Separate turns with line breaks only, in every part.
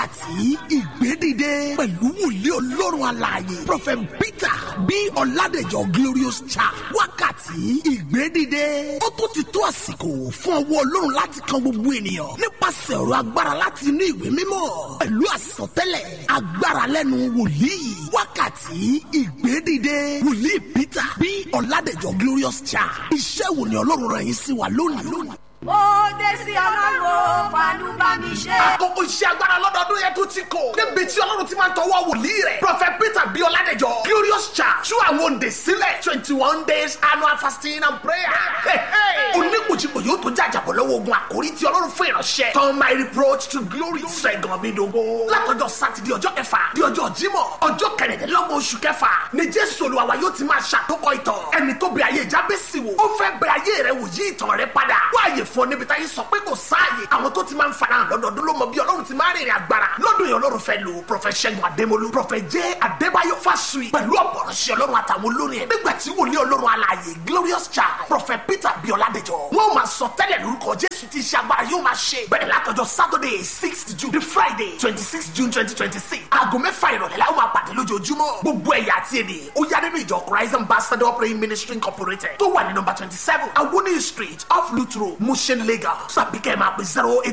wákàtí ìgbédìde pẹ̀lú wòlíì Ọlọ́run alààyè Prophet Peter B. Ọládèjọ Glorious Child. Wákàtí ìgbédìde ó tún ti tó àsìkò fún ọwọ́ Ọlọ́run láti kan gbogbo ènìyàn nípasẹ̀ ọ̀rọ̀ agbára láti inú ìwé mímọ́ pẹ̀lú àsọtẹ́lẹ̀ agbára lẹ́nu wòlíì. Wákàtí ìgbédìde wòlíì Peter B. Ọládèjọ Glorious Child. Iṣẹ́ wo ni Ọlọ́run rán yín sí wa lónìí?
ó dé sí ọlọ́run fàánú bá mi ṣe.
àkókò iṣẹ́ agbára lọ́dọọdún yẹn tó ti kò. níbi tí Ọlọ́run ti máa ń tọwọ́ wòlíì rẹ̀. Prophet Peter B. Ọládèjọ Glorious Child tú àwọn òǹdè sílẹ̀ 21 days annual fasting and prayer. oníkùjìkù yóò tó jàjàbọ̀ lọ́wọ́ ogun àkórí tí Ọlọ́run fún ìránṣẹ́. turn my reproach to glory. sẹ́gun mi dogo. látọjọ́ sátidé ọjọ́ kẹfà di ọjọ́ jímọ̀ ọjọ́ kẹrìndínlọ́gbọ̀n oṣù kẹfà ni Jésù Olúwa wa yóò ti máa ṣàtòkọ ìtàn. ẹni tó bẹ ayé Jábésì wò. ó fẹ́ bẹ ayé rẹ wò, yí ìtàn rẹ padà. wáyé fún ọ níbi táyé sọ pé kò sáàyè. àwọn tó ti máa ń farahàn lọ́dọọdún ló mọ bí Ọlọ́run ti máa rìnrìn agbára. lọ́dún yẹn Ọlọ́run fẹ́ lò Prophet Ṣẹ́gun Adémolú, Prophet J. Adébáyọ̀ Fásùyì pẹ̀lú ọ̀pọ̀rọ̀ṣẹ́ Ọlọ́run àtàwọn olórin ẹ̀. nígbà tí wòlíì Ọlọ́run alààyè Glorious Child Prophet Peter B. Ọládèjọ wọ́n máa sọ tẹ́lẹ̀ lórúkọ Jésù tí iṣẹ́ agbára yóò máa ṣe. bẹ̀rẹ̀ látọjọ́ Saturday 6th June the Friday 26th June 2026. aago mẹ́fà ìrọ̀lẹ́ la ó máa pàdé lójoojúmọ́. gbogbo ẹ̀yà àti èdè ó yá nínú ìjọ Christ Ambassador Praying Ministry Incorporated tó wà ní nọ́mbà 27 Awoni Street off Lutro Mushin Lagos. sàbíkẹ́ máa pè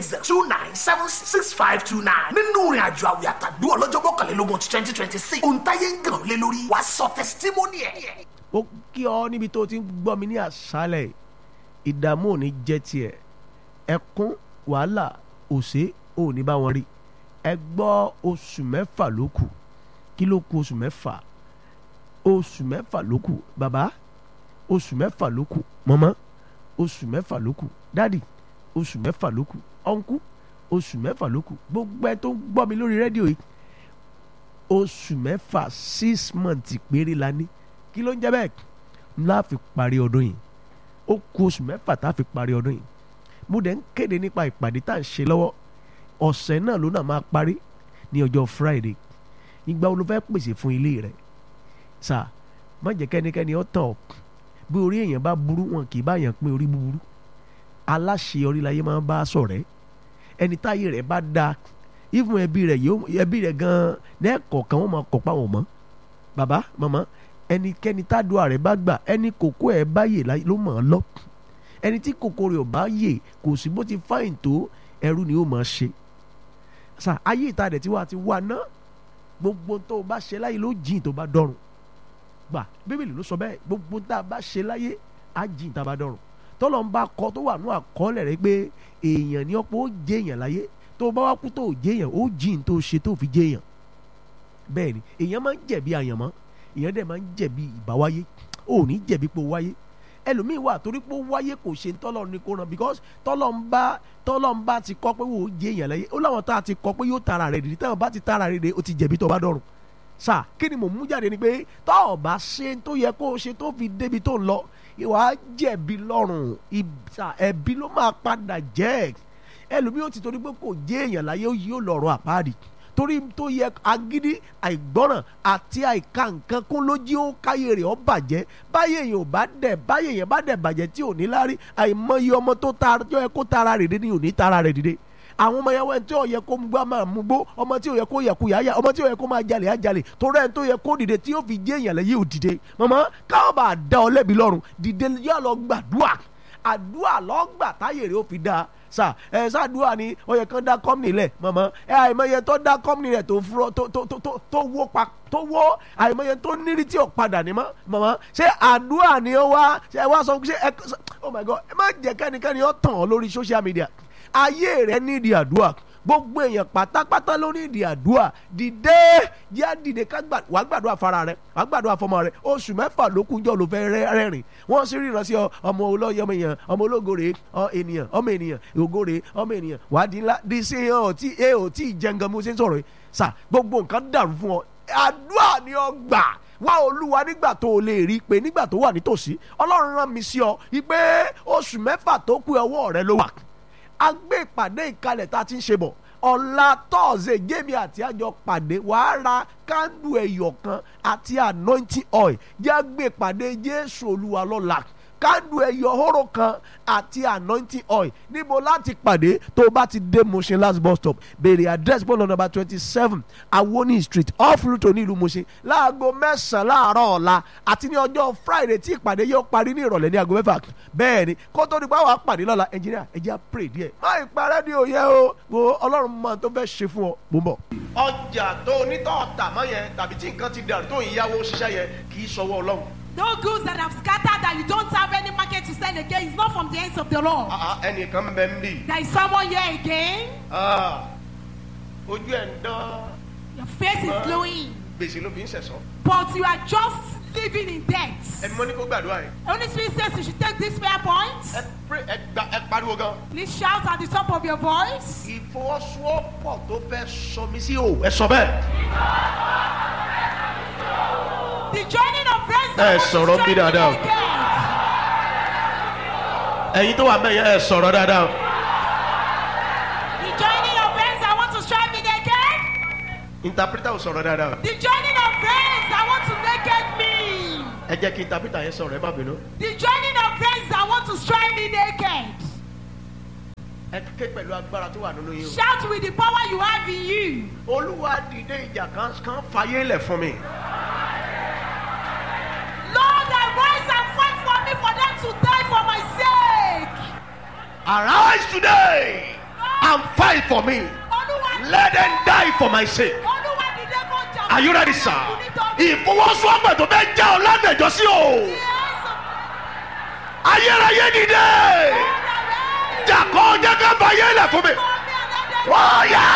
08029766529. nínú ìrìn àjò àwìn àtàdúrà ọlọ́jọ́ mọ́kànlélógún ti 2026. ohun táyé ń gàn lé lórí wàá sọ testimony ẹ̀.
ó kí ọ níbi tó ti ń gbọ́ mi ní àṣálẹ̀. ìdààmú ò ní jẹ́ tiẹ̀, ẹkún wàhálà òṣè ò ní bá wọn rí. ẹ gbọ́ oṣù mẹ́fà ló kù. kí ló kù oṣù mẹ́fà? oṣù mẹ́fà ló kù bàbá, oṣù mẹ́fà ló kù mọ́mọ́, oṣù mẹ́fà ló kù dádì, oṣù mẹ́fà ló kù ọ̀nkú, oṣù mẹ́fà ló kù gbogbo ẹ tó ń gbọ́ mi lórí rédíò yìí. oṣù mẹ́fà 6 months péré la ní. kí ló ń jẹ́ bẹ́ẹ̀? ńlá fi parí ọdún yìí. ó kù oṣù mẹ́fà tá a fi parí ọdún yìí. mo dẹ̀ ń kéde nípa ìpàdé tá à ń ṣe lọ́wọ́. ọ̀sẹ̀ náà ló náà máa parí ní ọjọ́ Friday. ìgbà wo ló fẹ́ pèsè fún ilé rẹ̀? sà má jẹ́ kẹ́nikẹ́ni ó tàn ọ́. bí orí èèyàn bá burú wọn kì í bá yàn pín orí búburú. aláṣeyọrí láyé máa ń bá ṣọ̀rẹ́. ẹni táyé rẹ̀ bá dáa ìfún ẹbí rẹ̀ gan-an lẹ́ẹ̀kọ̀ọ̀kan wọ́n máa kọ̀ pa wọn mọ́. bàbá màmá ẹnikẹ́ni tádùá rẹ̀ bá gbà, ẹni kòkó ẹ̀ bá yè ló mọ̀ ọ́ lọ. ẹni tí kòkó rẹ̀ ò bá yè kò sí bó ti fáyìn tó ẹrú ni ó máa ṣe. sà ayé ìta rẹ̀ tí wàá ti wà ná gbogbo tó o bá ṣe láyé ló jìn tó bá dọ̀run. gbà bíbélì ló sọ bẹ́ẹ̀, gbogbo tá a bá ṣe láyé á jìn tá a bá dọ̀run. tọ́lọ́ ń bá kọ tó wà ní àkọọ́lẹ̀ rẹ̀ pé èèyàn ní ọ̀pọ̀ ó jẹ́ èèyàn láyé, tó bá wá kú tó jẹ́ èèyàn ó jìn tó ṣe tó fi jẹ́ èèyàn. bẹ́ẹ̀ ni èèyàn máa ń jẹ̀bi àyànmọ́, èèyàn dẹ̀ máa ń jẹ̀bi ìbáwáyé. ò ní jẹ̀bi pé ó wáyé. ẹlòmíì wà torí pé ó wáyé kò ṣe tọ́lọ́run ní kó ràn, because tọ́lọ́run bá ti kọ́ pé wò ó jẹ́ èèyàn láyé, ó láwọn tá a ti kọ́ pé yóò tara rẹ̀ dìde, táwọn bá ti tara rẹ̀ dìde ó ti jẹ̀bi tó bá dọ̀run. sà kí ni mò ń mú jáde ni pé tọ́ ọ bá ṣe tó yẹ kó o ṣe tó fi débi tó ń lọ ìwà jẹ̀bi lọ́rùn. ẹ̀bi ló máa padà jẹ́. ẹlòmíì ó ti torí pé kò jẹ́ èèyàn láyé yóò lọ́rùn àpáàdì torí tó yẹ agídí àìgbọ́ràn àti àìka nǹkan kún lójú ó káyé rẹ̀ ó bàjẹ́. báyé èèyàn bá dẹ̀ bàjẹ́ tí ò ní lárí, àìmọye ọmọ tó yẹ kó tara rẹ̀ dé ni ò ní tara rẹ̀ dìde. àwọn ọmọ yẹn wẹ́n tí ò yẹ kó gbá máa mú gbó, ọmọ tí ò yẹ kó yẹ̀kú yáyà, ọmọ tí ò yẹ kó máa jalè á jalè, torí ẹni tó yẹ kó dìde tí yóò fi jẹ́ èèyàn lẹ́yìn ò dìde. màmá káwọn bá dá ọ lẹ́bi lọ́rùn dìde yóò lọ gbàdúrà. àdúrà lọ́gbà táyé rẹ̀ ó fi dáa. sàdúrà ni ó yẹ kán dá kọ́mìnì lẹ̀ màmá àìmọye tó dá kọ́mìnì rẹ̀ tó wó àìmọye tó nírí tí ò padà ní mọ́ màmá. ṣé àdúrà ni ó wá sọ ṣé oh my God, ẹ má jẹ́ kẹ́nikẹ́ni ó tàn ọ́ lórí social media. ayé rẹ̀ nídìí àdúrà, gbogbo èèyàn pátápátá ló nídìí àdúrà. dìde yá dìde wàá gbàdúrà fara rẹ, wàá gbàdúrà fọmọ rẹ. oṣù mẹ́fà ló kúnjọ́ ló fẹ́ rẹ́rìn. wọ́n sì ríran sí ọmọ olóyè ọmọ èèyàn, ọmọ ológore ènìyàn, ọmọ ènìyàn ògore ọmọ ènìyàn wàá di ńlá di sí ò tí ì jẹun mo ṣe ń sọ̀rọ̀ yìí. sà gbogbo nǹkan dàrú fún ọ. àdúrà ni ọ gbà. wá olúwa nígbà tó o lè rí i pé nígbà tó wà nítòsí. ọlọ́run rán mi sí ọ wípé oṣù mẹ́fà tó kù ọwọ́ rẹ ló wà. a gbé ìpàdé ìkalẹ̀ tá a ti ń ṣe bọ̀. ọ̀la tọ́ọ̀sẹ̀ jẹ́mi àti àjọ pàdé. wàá ra kándù ẹ̀yọ̀ kan àti anointing oil. jẹ́ gbé ìpàdé Jésù Olúwa lọ́la. kándù ẹyọ hóró kan àti anointing oil. Níbo láti pàdé tó o bá ti dé Mushin last bus stop béèrè address bọ́ọ̀lù number 27 Awoni street off Luto ní ìlú Mushin láago 9 láàárọ̀ ọ̀la àti ní ọjọ́ Friday tí ìpàdé yóò parí ní ìrọ̀lẹ́ ní aago 6. Bẹ́ẹ̀ ni kó tó di pa wàá pàdé lọ́la ẹnjìníà ẹ jẹ́ á pray díẹ̀. Má ìparẹ́ ní òye o wo Ọlọ́run mọ tó fẹ́ ṣe fún ọ mò ń bọ̀. Ọjà tó onítọ̀ ọ̀tà mọ́ yẹn tàbí tí nǹkan ti dàrú tó ìyàwó ṣiṣẹ́ yẹn kì í ṣọwọ́ Ọlọ́run.
No goods that have scattered that you don't have any market to sell again. It's not from the hands of the Lord.
Ẹnìkan bẹ ń bì.
There is someone here again.
Ojú ẹ̀ ń dán.
Your face is glowing.
Gbèsè ló fi ń ṣẹ̀sọ́.
But you are just living in debt.
Ẹ̀mí mọ́ ní kó gbàdúrà yìí.
Holy Spirit says you should take this prayer point.
Ẹ pariwo gan.
Please shout at the top of your voice.
Ìfọwọ́sowọ́pọ̀ tó fẹ́ sọ mí sí o. Ẹ sọ bẹ́ẹ̀.
The joining of friends
Ẹ sọ̀rọ̀ bí dáadáa. Ẹ̀yin tó wà mẹ́yẹ ẹ sọ̀rọ̀ dáadáa.
The joining of friends I want to strike me naked.
Interpreter ò sọ̀rọ̀ dáadáa.
The joining of friends I want to naked me.
Ẹ jẹ́ kí interpreter yẹn sọ̀rọ̀ ẹ má bínú.
The joining of friends I want to strike me naked.
Ẹ ké pẹ̀lú agbára tó wà nínú yín o.
Shout with the power you have in you.
Olúwa dìde ìjà kan fàyè lẹ̀ fún mi.
Lord, arise and fight for me for them to die for my sake.
Arise today and fight for me. Let them die for my sake. Are you ready, sir? Ìfọwọ́sowọ́pọ̀ tó bẹ́ já ọ ládẹ̀jọ́ sí o. Ayérayé dìde. Jàkọ́ jẹ́ ká fàyè lẹ̀ fún mi. Wọ́n yá.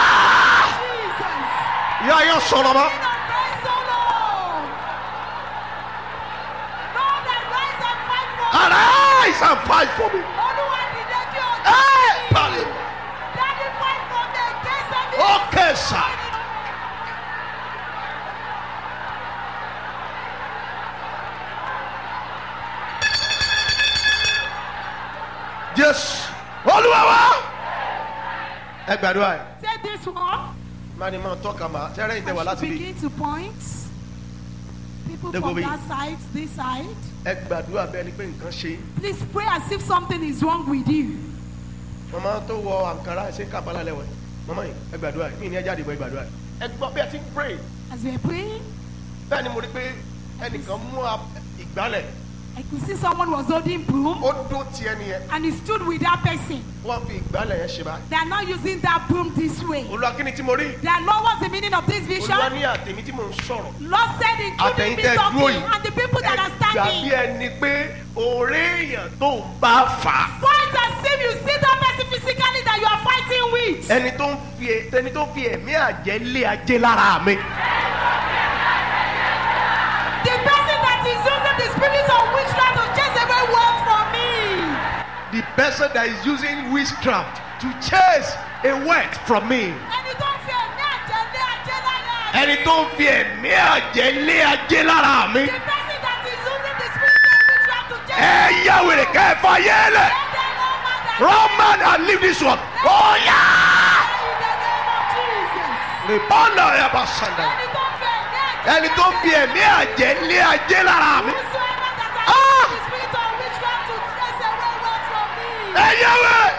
Yá yọ sọ̀rọ̀ mọ́. Arise and fight for me. Hey, Pali. Okay, sir. Yes. Olúwa wa. Ẹ gbàdúrà yìí.
Say this one.
Mani máa tọ́ka máa tẹ́rẹ́ ìtẹ̀wá láti bí.
Begin to point. People
They go
from
be.
that side, this side.
Ẹ gbàdúrà bẹ́ẹ̀ ni pé nǹkan ṣe.
Please pray as if something is wrong with you.
Màmá tó wọ àǹkárá ṣe kábàlà lẹ́wọ̀ ẹ̀. Màmá yìí ẹ gbàdúrà yìí. Mí ni ẹ jáde bọ̀ ẹ gbàdúrà yìí. Ẹ gbọ́ bí ẹ ti ń pray.
As we are praying,
Bẹ́ẹ̀ ni mo rí pé ẹnìkan mú ìgbálẹ̀.
I could see someone was holding broom
Ó dún ti ẹni yẹn.
and he stood with that person.
Wọ́n fi ìgbálẹ̀ yẹn ṣe báyìí.
They are not using that broom this way.
Olúwa kí ni tí mo rí?
They are not, what's the meaning of this vision?
Olúwa ní àtẹ̀mí tí mò ń sọ̀rọ̀.
Lord said, including me
Àtẹ̀yìntẹ̀ dúró
talking
yìí.
and the people that are
Ẹ
standing.
dàbí ẹni pé òré èèyàn tó ń bá fà á.
Point as if you see that person physically that you are fighting with.
Ẹni tó ń fi ẹ̀mí àjẹ́ lé ajé lára mi.
The person that is using the spirit of witchcraft to chase away work from me.
The person that is using witchcraft to chase a word from me.
Ẹni tó ń fi ẹ̀mí àjẹ́ lé ajé lára.
Ẹni tó ń fi ẹ̀mí àjẹ́ lé ajé lára mi.
The person that is using the spirit of witchcraft to chase
Ẹ yá wèrè ká ẹ fà yẹ́lẹ̀. Run man and leave this one. Oh yeah! Rìpọ́nà ẹ̀ bá sàndà. Ẹni tó ń fi ẹ̀mí àjẹ́ lé ajé lára mi. Ẹ yá wèrè.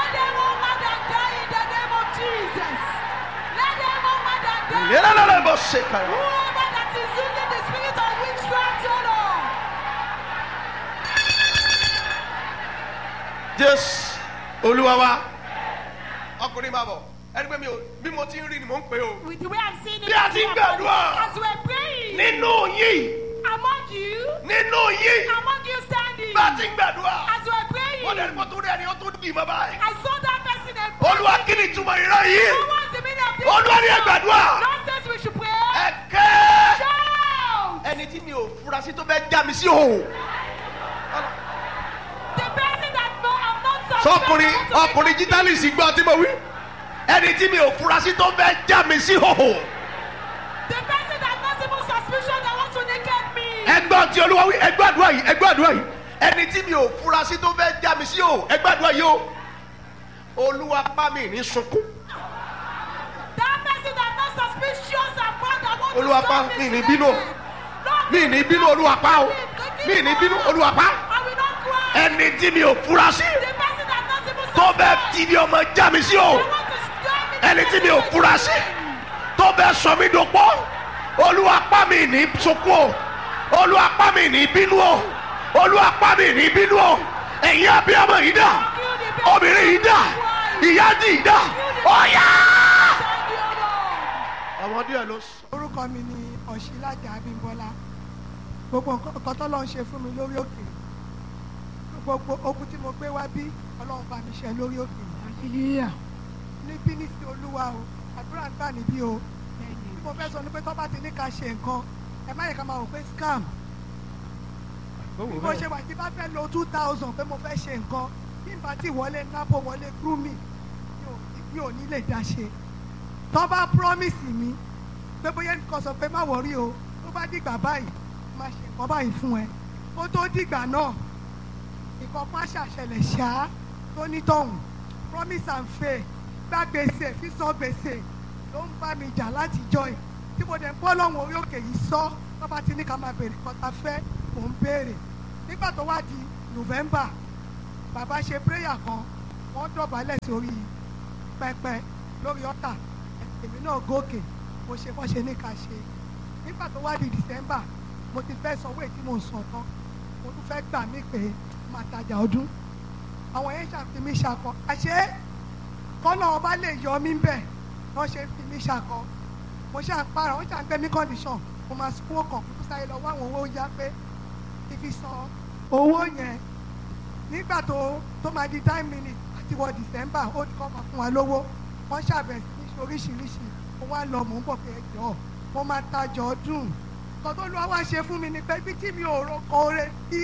Yẹ́lẹ́lẹ́lẹ́ bọ́ ṣe kàn. Jésù Olúwa wa. Ọkùnrin máa bọ̀. Ẹni pé bí mo ti ń rí ni mò ń pè o.
With the way I'm seeing it,
Bí a ti ń gbàdúrà.
as we're praying,
Nínú yìí.
among you,
Nínú yìí.
among you standing,
Bá a ti ń gbàdúrà.
as we're praying,
Wọ́n lẹ́nu kó tó rí ẹni ó tó bì mọ́ báyìí.
I saw that person and
Olúwa kí ni ìtumọ̀ ìran yìí?
what's the meaning of this?
Olúwa ní ẹ gbàdúrà.
Lord says we should pray.
Ẹ̀kẹ́.
Shout!
Ẹni tí mi ò fura sí tó fẹ́ já mi sí òun.
The person that no, I'm not
Sọkùnrin ọkùnrin jítálìsì gbọ́ tí mo wí. Ẹni tí mi ò fura sí tó fẹ́ já mi sí òun.
The person that not even suspicion that wants to naked me.
Ẹgbọ́n tí Olúwa wí ẹgbẹ́ àdúrà yìí ẹgbẹ́ àdúrà yìí. Ẹni tí mi ò fura sí tó fẹ́ já mi sí òun ẹgbẹ́ àdúrà yìí o. Olúwa pa mi ní sunkún.
That person that not suspicious and proud that wants
Olúwa
to
pa
stop
mi ní bínú o. Mi ní bínú Olúwa pa o. Mi ní bínú Olúwa pa.
I will not cry.
ẹni tí mi ò fura sí
The person that not even
tó fẹ́ ti di ọmọ já mi sí o
want to scare me.
ẹni tí mi ò fura sí tó fẹ́ sọ mí dòpọ̀ olúwa pa mi ní sunkún o olúwa pa mi ní bínú o olúwa pa mi ní bínú o ẹ̀yin abiyamọ yìí dà obìnrin yìí dà ìyá dì yìí dà ọ̀yà. ọmọdé ẹ ló sọ.
orúkọ mi ni ọ̀ṣìlájà abímbọ́lá gbogbo nǹkan tó lọ́n ṣe fún mi lórí òkè gbogbo ogun tí mo gbé wá bí ọlọ́run bá mi ṣe lórí òkè níbí ní sí olúwa o àdúrà ń gbà níbí o tí mo fẹ́ sọ ni pé tó bá ti ní ká ṣe nǹkan ẹ má yẹ ká máa wò pé scam bí mo ṣe wà tí bá fẹ́ lo 2000 pé mo fẹ́ ṣe nǹkan bí n bá ti wọlé napo wọlé groomy mi ò ní lè dá ṣe tó bá promise mi pé bóyá nǹkan sọ pé má wọrí o tó bá dìgbà báyìí má ṣe nǹkan báyìí fún ẹ ó tó dìgbà náà nǹkan má ṣàṣẹlẹ̀ ṣá tó nítọ̀hún promise and fail gbá gbèsè sísan gbèsè ló ń bá mi jà látijọ́ yìí tí mo dẹ̀ ń bọ́ lọ́wọ́ orí òkè yìí sọ tó bá ti ní ká máa béèrè kan ta fẹ́ mò ń béèrè nígbà tó wá di November bàbá ṣe prayer kan wọ́n dọ̀bálẹ̀ sórí pẹpẹ lórí ọ̀tà èmi náà gòkè mo ṣe bọ́ ṣe ní ká ṣe nígbà tó wá di December mo ti fẹ́ sanwó èyí tí mo ń san tán mo tún fẹ́ gbà mí pé máa tajà ọdún àwọn yẹn ṣàfi mí ṣakọ àṣé kọ́nà ọba lè yọ mí bẹ̀ wọ́n ṣe fi mí ṣakọ mo ṣàpárá wọ́n ṣàgbé mi condition mo máa sún owó kan kúkú sáyé lọ wá àwọn owó yá pé kí fi san owó yẹn nígbà tó máa di 10 minutes àti wọ December ó ní kọ́ máa fún wa lówó wọ́n ṣàbẹ̀sí ní oríṣiríṣi mo wá lọ mò ń bọ̀ pé ẹjọ́ mo máa tajà ọdún kan tó lọ́wọ́ wá ṣe fún mi ni pé bí tí mi ò rọkọ̀ oore sí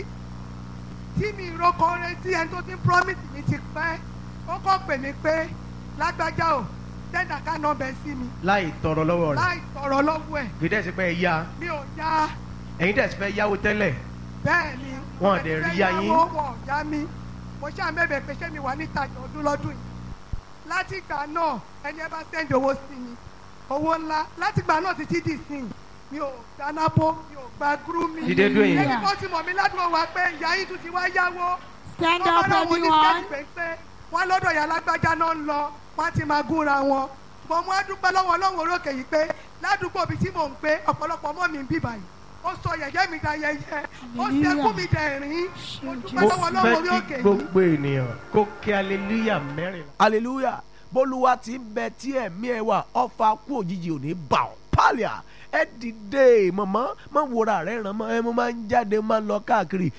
tí mi rọkọ̀ oore sí ẹni tó ti ń promise mi ti pẹ́ ó kọ́ pè mí pé lágbájá o tẹ́ndà ká nọ́ọ̀bẹ sí mi
láì tọrọ lọ́wọ́ rẹ̀
láì tọrọ lọ́wọ́ ẹ̀
gbèdé ẹ̀sìn pé ẹ yá
mi ò yá
ẹ̀yin tẹ̀sí fẹ́ yáwó tẹ́lẹ̀
bẹ́ẹ̀ ni
wọn ò dẹ̀ rí yá yín.
wọ́n yá mi mo ṣáà mẹ́bẹ̀ẹ́ pé ṣé mi wà nítajà ọdún lọ́dún yìí látìgbà náà ẹni ẹ bá sẹ́ndì owó sí mi owó ńlá látìgbà náà títí dì sí mi ò gba nápó mi ò gba gúrúmì
Dìde dúró yìí.
ẹni kan ti mọ̀ mí ládùúgbò wa pé ìyá yìí tún ti wá yáwó
Stand
ọmọ
up,
náà mo ní
everyone.
sẹ́ẹ̀dì pé wọ́n lọ́dọ̀ ìyá lágbájá náà ń lọ wọ́n ti máa gúnra wọn mo mú adúpẹ́ lọ́wọ́ ọlọ́run orókè yìí pé ládùúgbò bíi tí mò ń gbé ọ̀pọ̀lọpọ̀ ọmọ mi ń bì báyìí ó sọ yẹ̀yẹ́ mi da yẹyẹ ó sẹ́kù mi dẹ̀rín mo dúpẹ́
mo
lọ́wọ́ ọlọ́run
fẹ́
orí
kí
òkè yìí.
gbogbo ènìyàn kó kí hallelujah mẹ́rin. hallelujah bólúwa ti ń bẹ tí ẹ̀mí ẹ wà ọfà kú òjijì ò ní bà ọ́ pálíà ẹ dìde mọ̀mọ́ mọ̀ wòra rẹ̀ ràn mọ́ ẹ mo máa ń jáde máa ń lọ káàkiri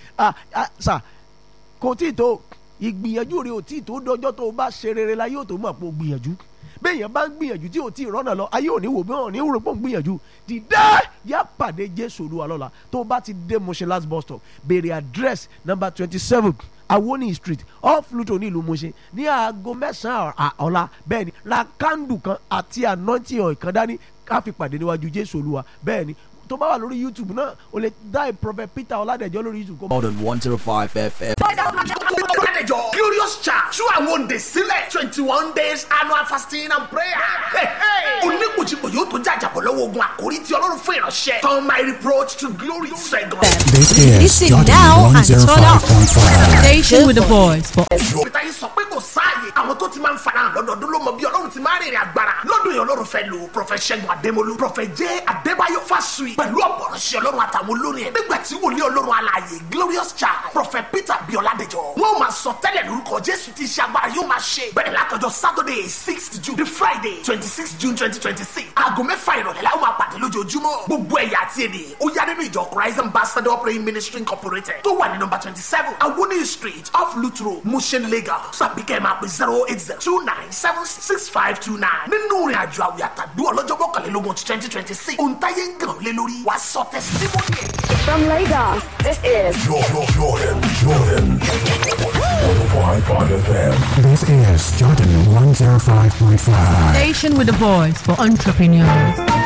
sà kò tí ì tó ìgbìyànjú rẹ ò tí ì tó dọjọ́ tó o bá ṣe rere la yóò tó mọ̀ pé o gbìyànjú béèyàn bá ń gbìyànjú tí o ti rọ́nà lọ ayé òní wò bí wọn ò ní rò pé ó ń gbìyànjú dìde yá pàdé Jésù Olúwa lọ́la tó o bá ti dé Mushin last bus stop béèrè address number 27 Awoni street off Luto ní ìlú Mushin ní aago 9 ọ̀la bẹ́ẹ̀ ni ra kándù kan àti anointing oil kan dání ká fi pàdé níwájú Jésù Olúwa bẹ́ẹ̀ ni tó bá wà lórí YouTube náà o lè dá Prophet Peter Ọládẹ̀jọ lórí YouTube.
More than 105 FM.
Ọládẹ̀jọ Glorious Church tú àwọn òǹdè sílẹ̀ 21 days annual fasting and prayer. Oníkùjìkù yóò tó jàjàbọ̀ lọ́wọ́ ogun àkórí tí Ọlọ́run fún ìránṣẹ́. Turn my reproach to glory ṣẹ́gun.
This is
Listen
Jordan
now and turn up.
105.5.
Station with the voice for
Peter yìí sọ pé kò sáàyè àwọn tó ti máa ń farahàn lọ́dọọdún ló mọ bí Ọlọ́run ti máa rìnrìn agbára. Lọ́dún yẹn Ọlọ́run fẹ́ lu Prophet Ṣẹ́gun Adémolú, Prophet J. Adébáyọ̀ Fásùyì pẹ̀lú ọ̀pọ̀ ìránṣẹ́ Ọlọ́run àtàwọn olórin ẹ̀. Nígbà tí wòlíì Ọlọ́run alààyè Glorious Church Prophet Peter bí Ọládẹ̀jọ wọ́n máa sọ tẹ́lẹ̀ lórúkọ Jésù tí iṣẹ́ agbára yóò máa ṣe bẹ̀rẹ̀ látọjọ́ Saturday 6th June the Friday 26th June 2026 aago 6 ìrọ̀lẹ́ la ó máa pàdé lójoojúmọ́ gbogbo ẹ̀yà àti èdè ó yá nínú ìjọ Christ Ambassador Praying Ministry Incorporated tó wà ní number 27 Awoni Street off Lutro Mushin Lagos tàbí kẹ́ ẹ̀ máa pè 08029766529 nínú ìrìn àjò àwìn àtàdú ọlọ́jọ́ mọ́kànlélógún 2026 òǹtayé ń gàn lé lórí wàá sọ testimony ẹ̀.
From Lagos, this is
Jordan 105.5 FM. This is Jordan 105.5.
Station with the voice for entrepreneurs.